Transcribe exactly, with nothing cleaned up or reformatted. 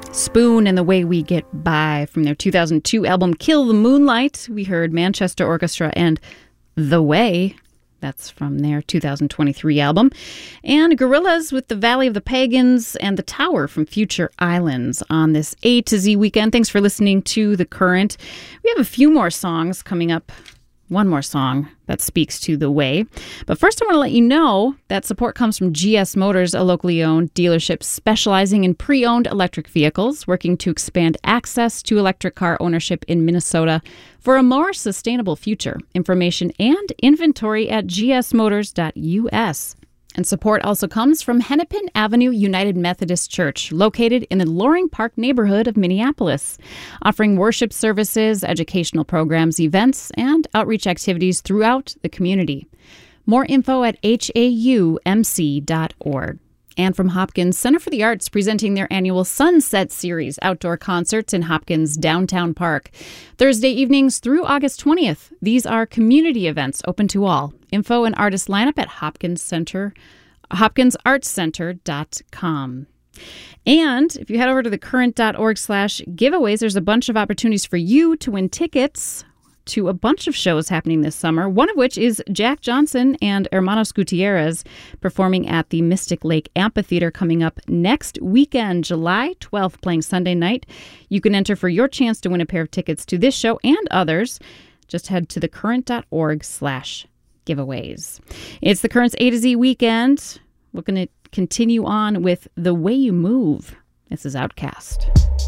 Spoon and The Way We Get By from their two thousand two album Kill the Moonlight. We heard Manchester Orchestra and The Way. That's from their two thousand twenty-three album. And Gorillaz with The Valley of the Pagans and The Tower from Future Islands on this A to Z weekend. Thanks for listening to The Current. We have a few more songs coming up. One more song that speaks to The Way. But first I want to let you know that support comes from G S Motors, a locally owned dealership specializing in pre-owned electric vehicles, working to expand access to electric car ownership in Minnesota for a more sustainable future. Information and inventory at g s motors dot u s. And support also comes from Hennepin Avenue United Methodist Church, located in the Loring Park neighborhood of Minneapolis, offering worship services, educational programs, events, and outreach activities throughout the community. More info at h a u m c dot org. And from Hopkins Center for the Arts, presenting their annual Sunset Series outdoor concerts in Hopkins Downtown Park. Thursday evenings through August twentieth. These are community events open to all. Info and artist lineup at Hopkins Center, hopkins arts center dot com. And if you head over to thecurrent.org slash giveaways, there's a bunch of opportunities for you to win tickets to a bunch of shows happening this summer, one of which is Jack Johnson and Hermanos Gutierrez performing at the Mystic Lake Amphitheater coming up next weekend, July twelfth, playing Sunday night. You can enter for your chance to win a pair of tickets to this show and others. Just head to thecurrent.org slash giveaways. It's The Current's A to Z weekend. We're going to continue on with The Way You Move. This is Outcast.